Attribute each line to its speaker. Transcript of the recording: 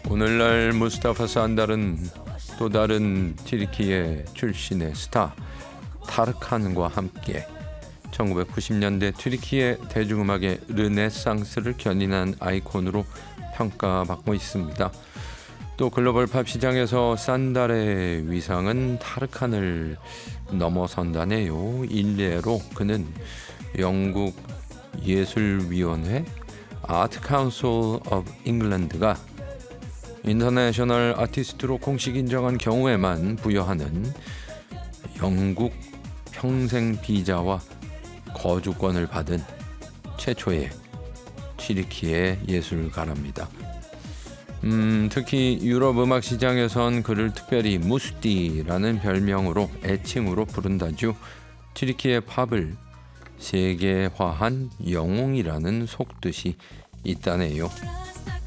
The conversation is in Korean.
Speaker 1: 오늘날 무스타파 산달은 또 다른 튀르키예 출신의 스타 타르칸과 함께 1990년대 튀르키예 대중음악의 르네상스를 견인한 아이콘으로 평가받고 있습니다. 또 글로벌 팝 시장에서 산달의 위상은 타르칸을 넘어선다네요. 일례로 그는 영국 예술위원회 아트 카운슬 오브 잉글랜드가 인터내셔널 아티스트로 공식 인정한 경우에만 부여하는 영국 평생 비자와 거주권을 받은 최초의 튀르키예 예술가랍니다. 특히 유럽 음악 시장에선 그를 특별히 무스티라는 별명으로 애칭으로 부른다죠. 튀르키예 팝을 세계화한 영웅이라는 속뜻이 있다네요.